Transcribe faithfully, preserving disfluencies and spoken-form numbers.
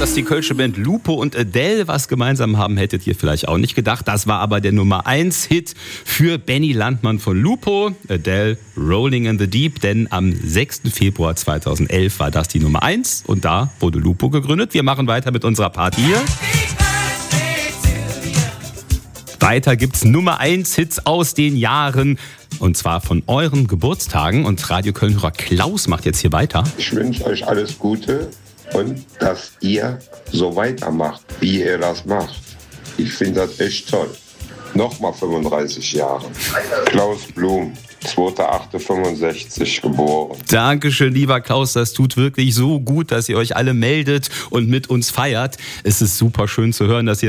dass die kölsche Band Lupo und Adele was gemeinsam haben, hättet ihr vielleicht auch nicht gedacht. Das war aber der Nummer eins Hit für Benny Landmann von Lupo, Adele, Rolling in the Deep. Denn am sechsten Februar zweitausendelf war das die Nummer eins und da wurde Lupo gegründet. Wir machen weiter mit unserer Party hier. Weiter gibt's Nummer eins Hits aus den Jahren und zwar von euren Geburtstagen. Und Radio Köln-Hörer Klaus macht jetzt hier weiter. Ich wünsche euch alles Gute und dass ihr so weitermacht, wie ihr das macht. Ich finde das echt toll. Nochmal fünfunddreißig Jahre. Klaus Blum, zweiter achter fünfundsechzig geboren. Dankeschön, lieber Klaus. Das tut wirklich so gut, dass ihr euch alle meldet und mit uns feiert. Es ist super schön zu hören, dass ihr